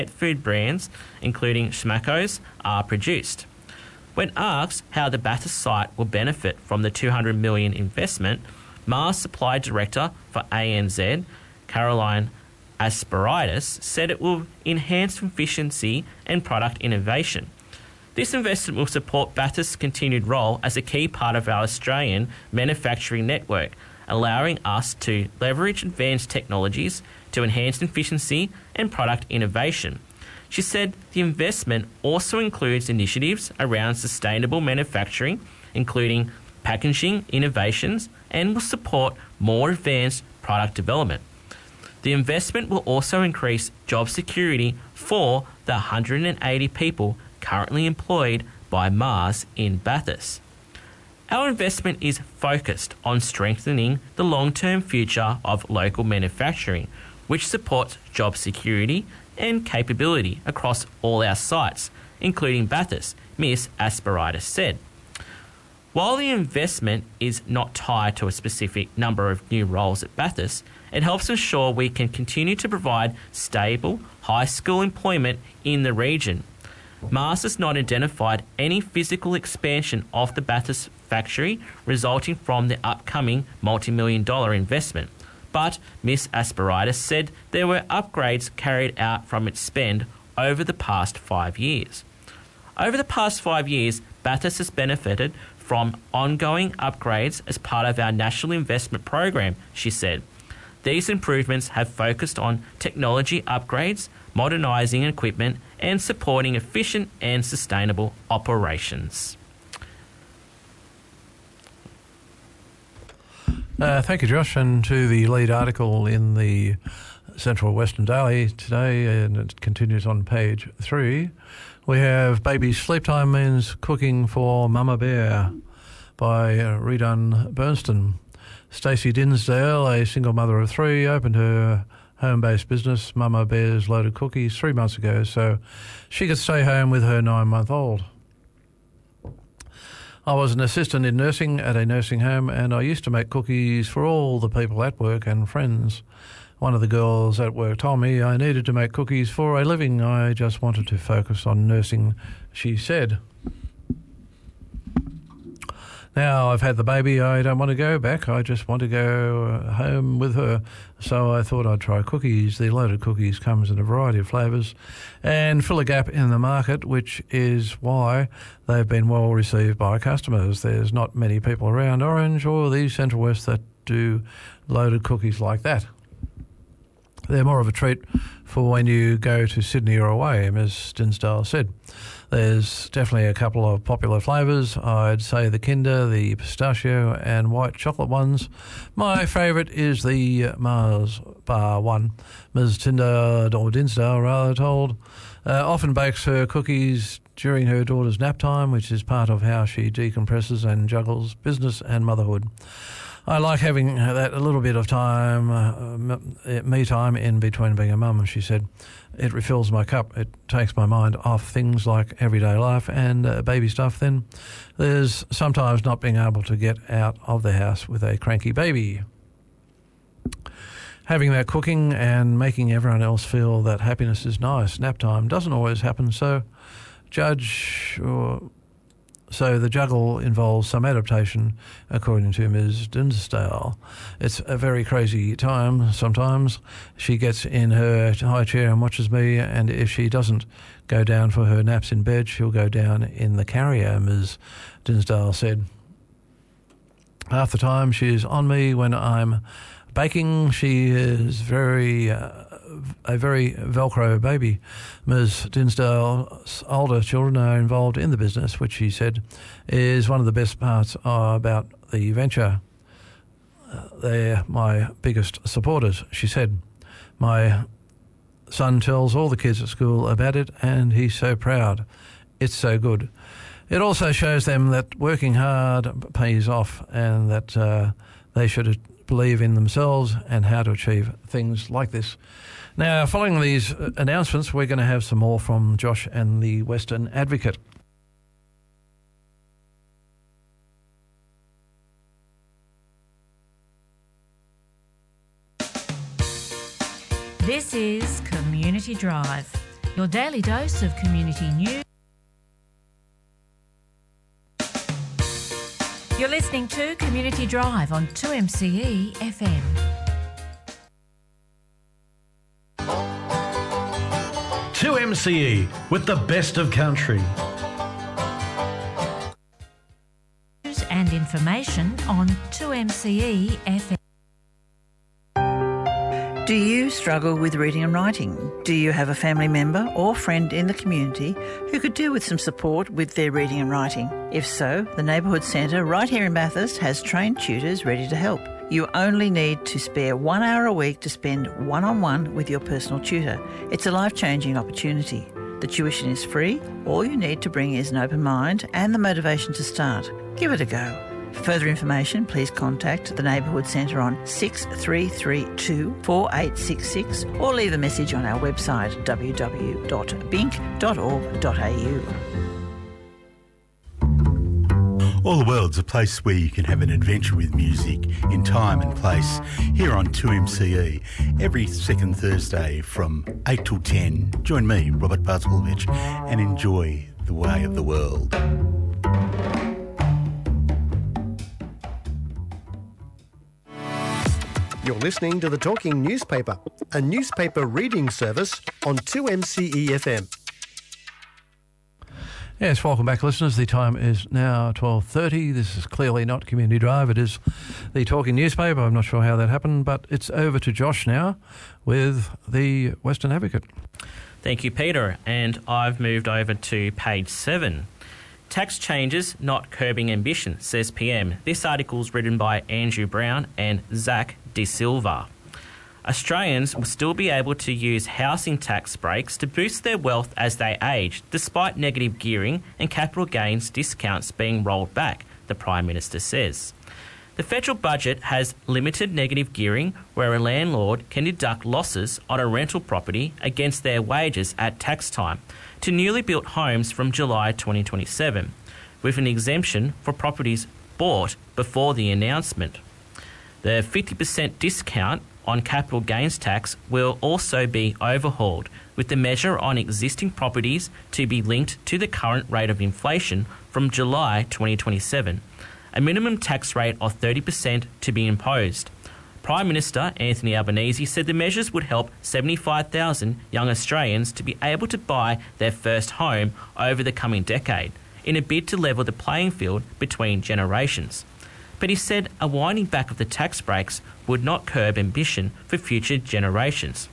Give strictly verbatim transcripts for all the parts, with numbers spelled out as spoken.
pet food brands, including Schmackos, are produced. When asked how the Bathurst site will benefit from the two hundred million dollars investment, Mars Supply Director for A N Z, Caroline Asperitis, said it will enhance efficiency and product innovation. This investment will support Bathurst's continued role as a key part of our Australian manufacturing network, allowing us to leverage advanced technologies to enhance efficiency and product innovation. She said the investment also includes initiatives around sustainable manufacturing, including packaging innovations, and will support more advanced product development. The investment will also increase job security for the one hundred eighty people currently employed by Mars in Bathurst. Our investment is focused on strengthening the long-term future of local manufacturing, which supports job security and capability across all our sites, including Bathurst, Miss Asperitis said. While the investment is not tied to a specific number of new roles at Bathurst, it helps ensure we can continue to provide stable, high-skill employment in the region. Mars has not identified any physical expansion of the Bathurst factory resulting from the upcoming multi-million dollar investment, but Miss Asperitis said there were upgrades carried out from its spend over the past five years. Over the past five years, Bathurst has benefited from ongoing upgrades as part of our national investment program, she said. These improvements have focused on technology upgrades, modernising equipment, and supporting efficient and sustainable operations. Uh, thank you, Josh, and to the lead article in the Central Western Daily today, and it continues on page three. We have Baby Sleep Time Means Cooking for Mama Bear by uh, Redun Bernstein. Stacey Dinsdale, a single mother of three, opened her home-based business, Mama Bear's Loaded Cookies, three months ago, so she could stay home with her nine-month-old. I was an assistant in nursing at a nursing home, and I used to make cookies for all the people at work and friends. One of the girls at work told me I needed to make cookies for a living. I just wanted to focus on nursing, she said. Now I've had the baby, I don't want to go back. I just want to go home with her. So I thought I'd try cookies. The Loaded Cookies comes in a variety of flavours and fill a gap in the market, which is why they've been well received by customers. There's not many people around Orange or the Central West that do loaded cookies like that. They're more of a treat for when you go to Sydney or away, Miz Dinsdale said. There's definitely a couple of popular flavours. I'd say the Kinder, the pistachio and white chocolate ones. My favourite is the Mars Bar one. Miz Tinder, or Dinsdale rather, told, uh, often bakes her cookies during her daughter's nap time, which is part of how she decompresses and juggles business and motherhood. I like having that a little bit of time, uh, me time in between being a mum, she said. It refills my cup. It takes my mind off things like everyday life and uh, baby stuff. Then there's sometimes not being able to get out of the house with a cranky baby. Having that cooking and making everyone else feel that happiness is nice. Nap time doesn't always happen, so judge or... So the juggle involves some adaptation, according to Miz Dinsdale. It's a very crazy time sometimes. She gets in her high chair and watches me, and if she doesn't go down for her naps in bed, she'll go down in the carrier, Miz Dinsdale said. Half the time she's on me when I'm baking. She is very... Uh, a very Velcro baby. Miz Dinsdale's older children are involved in the business, which she said is one of the best parts uh, about the venture. Uh, they're my biggest supporters, she said. My son tells all the kids at school about it, and he's so proud. It's so good. It also shows them that working hard pays off, and that uh, they should believe in themselves and how to achieve things like this. Now, following these announcements, we're going to have some more from Josh and the Western Advocate. This is Community Drive Your daily dose of community news. You're listening to Community Drive on two M C E F M. two M C E with the best of country. News and information on two M C E F M. Do you struggle with reading and writing? Do you have a family member or friend in the community who could do with some support with their reading and writing? If so, the Neighbourhood Centre right here in Bathurst has trained tutors ready to help. You only need to spare one hour a week to spend one-on-one with your personal tutor. It's a life-changing opportunity. The tuition is free. All you need to bring is an open mind and the motivation to start. Give it a go. For further information, please contact the Neighbourhood Centre on six three three two, four eight six six or leave a message on our website w w w dot bink dot org dot a u. All the World's a place where you can have an adventure with music in time and place here on two M C E every second Thursday from eight till ten. Join me, Robert Bartolomej, and enjoy the way of the world. You're listening to The Talking Newspaper, a newspaper reading service on two M C E F M. Yes, welcome back, listeners. The time is now twelve thirty. This is clearly not Community Drive. It is The Talking Newspaper. I'm not sure how that happened, but it's over to Josh now with the Western Advocate. Thank you, Peter. And I've moved over to page seven. Tax changes not curbing ambition, says P M. This article is written by Andrew Brown and Zach De Silva. Australians will still be able to use housing tax breaks to boost their wealth as they age, despite negative gearing and capital gains discounts being rolled back, the Prime Minister says. The federal budget has limited negative gearing, where a landlord can deduct losses on a rental property against their wages at tax time, to newly built homes from July twenty twenty-seven, with an exemption for properties bought before the announcement. The fifty percent discount on capital gains tax will also be overhauled, with the measure on existing properties to be linked to the current rate of inflation from July twenty twenty-seven, a minimum tax rate of thirty percent to be imposed. Prime Minister Anthony Albanese said the measures would help seventy-five thousand young Australians to be able to buy their first home over the coming decade, in a bid to level the playing field between generations. But he said a winding back of the tax breaks would not curb ambition for future generations.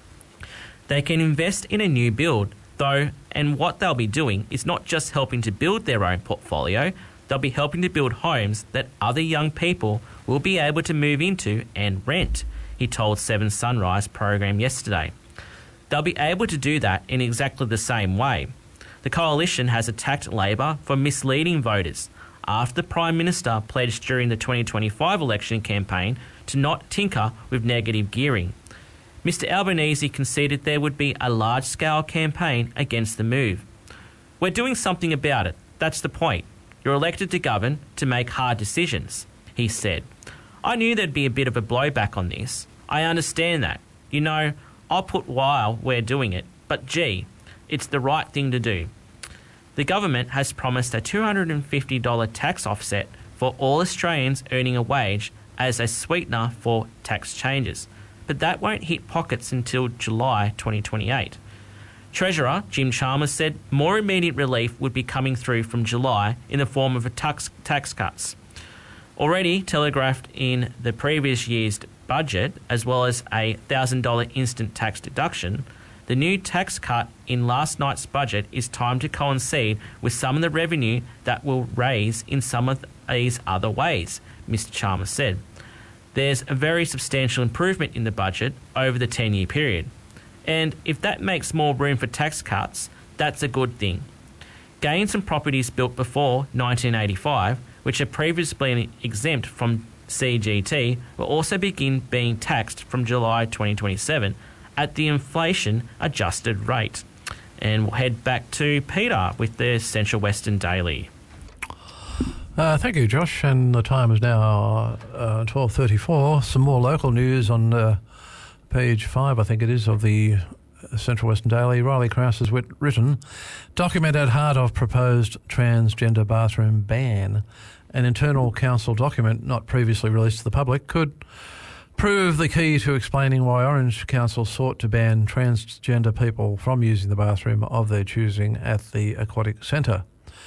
They can invest in a new build, though, and what they'll be doing is not just helping to build their own portfolio, they'll be helping to build homes that other young people will be able to move into and rent, he told Seven Sunrise program yesterday. They'll be able to do that in exactly the same way. The Coalition has attacked Labor for misleading voters after the Prime Minister pledged during the twenty twenty-five election campaign to not tinker with negative gearing. Mister Albanese conceded there would be a large-scale campaign against the move. We're doing something about it. That's the point. You're elected to govern to make hard decisions, he said. I knew there'd be a bit of a blowback on this. I understand that. You know, I'll put while we're doing it, but gee, it's the right thing to do. The government has promised a two hundred fifty dollars tax offset for all Australians earning a wage as a sweetener for tax changes, but that won't hit pockets until July twenty twenty-eight. Treasurer Jim Chalmers said more immediate relief would be coming through from July in the form of a tax, tax cuts. Already telegraphed in the previous year's budget, as well as a one thousand dollars instant tax deduction, the new tax cut in last night's budget is timed to coincide with some of the revenue that will raise in some of these other ways, Mister Chalmers said. There's a very substantial improvement in the budget over the ten-year period. And if that makes more room for tax cuts, that's a good thing. Gains on properties built before nineteen eighty-five, which have previously been exempt from C G T, will also begin being taxed from July twenty twenty-seven at the inflation-adjusted rate. And we'll head back to Peter with the Central Western Daily. Uh, thank you, Josh. And the time is now uh, twelve thirty-four. Some more local news on uh, page five, I think it is, of the Central Western Daily, Riley Krause has wit- written, document at heart of proposed transgender bathroom ban. An internal council document not previously released to the public could prove the key to explaining why Orange Council sought to ban transgender people from using the bathroom of their choosing at the Aquatic Centre.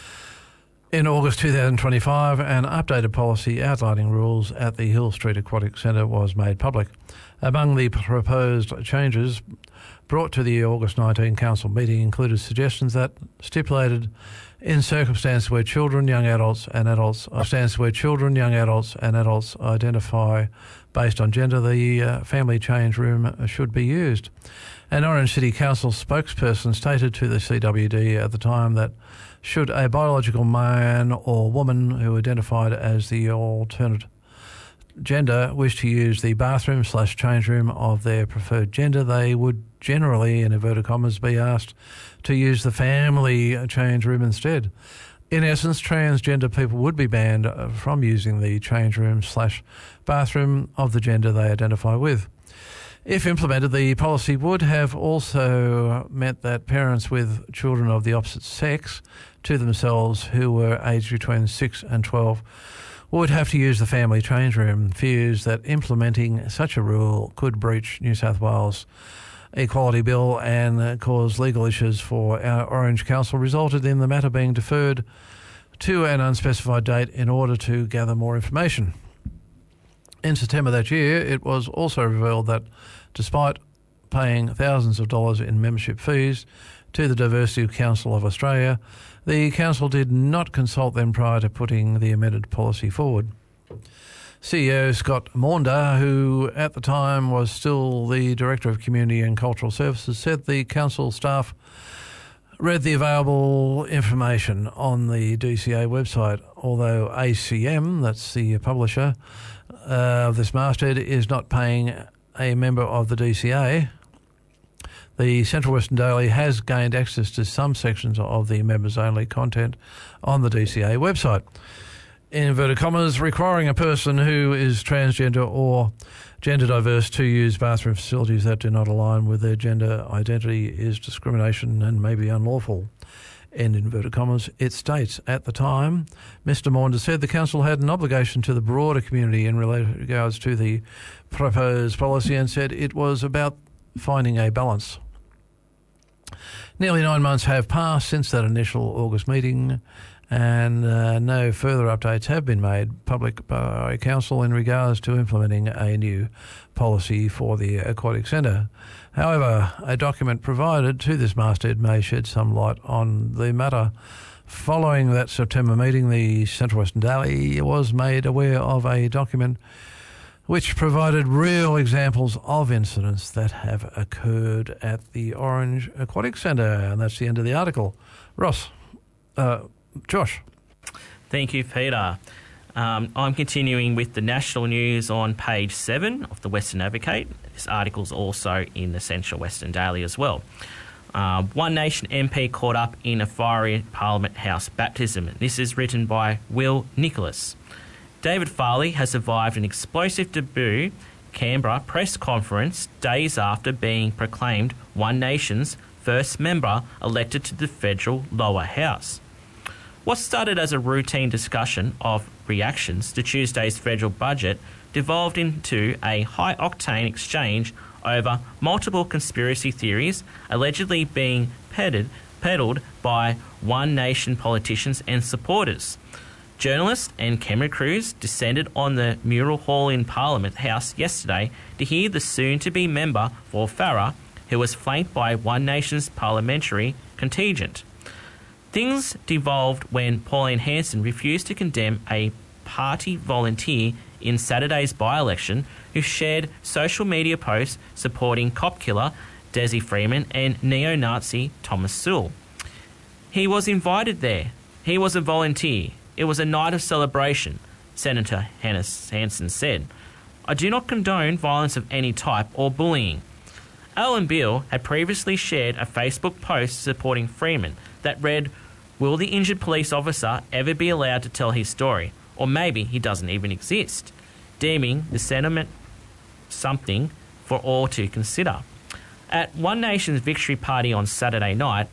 In August twenty twenty-five, an updated policy outlining rules at the Hill Street Aquatic Centre was made public. Among the proposed changes brought to the August nineteenth Council meeting included suggestions that stipulated in circumstances where children, young adults and adults, circumstances where children, young adults and adults identify based on gender, the uh, family change room should be used. An Orange City Council spokesperson stated to the C W D at the time that should a biological man or woman who identified as the alternate gender wish to use the bathroom slash change room of their preferred gender, they would generally, in inverted commas, be asked to use the family change room instead. In essence, transgender people would be banned from using the change room slash bathroom of the gender they identify with. If implemented, the policy would have also meant that parents with children of the opposite sex to themselves who were aged between six and twelve would have to use the family change room. Fears that implementing such a rule could breach New South Wales Equality Bill and cause legal issues for our Orange Council resulted in the matter being deferred to an unspecified date in order to gather more information. In September that year, it was also revealed that despite paying thousands of dollars in membership fees to the Diversity Council of Australia, the Council did not consult them prior to putting the amended policy forward. C E O Scott Maunder, who at the time was still the Director of Community and Cultural Services, said the Council staff read the available information on the D C A website, although A C M, that's the publisher uh, of this masthead, is not paying a member of the D C A. The Central Western Daily has gained access to some sections of the members-only content on the D C A website. In inverted commas, requiring a person who is transgender or gender diverse to use bathroom facilities that do not align with their gender identity is discrimination and may be unlawful. In inverted commas, it states, at the time, Mister Maunder said the Council had an obligation to the broader community in regards to the proposed policy and said it was about finding a balance. Nearly nine months have passed since that initial August meeting, and uh, no further updates have been made public by Council in regards to implementing a new policy for the Aquatic Centre. However, a document provided to this masthead may shed some light on the matter. Following that September meeting, the Central Western Daily was made aware of a document which provided real examples of incidents that have occurred at the Orange Aquatic Centre. And that's the end of the article. Ross, uh, Josh. Thank you, Peter. Um, I'm continuing with the national news on page seven of the Western Advocate. This article's also in the Central Western Daily as well. Uh, One Nation M P caught up in a fiery Parliament House baptism. This is written by Will Nicholas. David Farley has survived an explosive debut Canberra press conference days after being proclaimed One Nation's first member elected to the federal lower house. What started as a routine discussion of reactions to Tuesday's federal budget devolved into a high-octane exchange over multiple conspiracy theories allegedly being peddled, peddled by One Nation politicians and supporters. Journalist and camera crews descended on the Mural Hall in Parliament House yesterday to hear the soon-to-be member for Farrer, who was flanked by One Nation's parliamentary contingent. Things devolved when Pauline Hanson refused to condemn a party volunteer in Saturday's by-election who shared social media posts supporting cop killer Desi Freeman and neo-Nazi Thomas Sewell. He was invited there. He was a volunteer. It was a night of celebration, Senator Hanson said. I do not condone violence of any type or bullying. Alan Beale had previously shared a Facebook post supporting Freeman that read, "Will the injured police officer ever be allowed to tell his story? Or maybe he doesn't even exist," deeming the sentiment something for all to consider. At One Nation's victory party on Saturday night,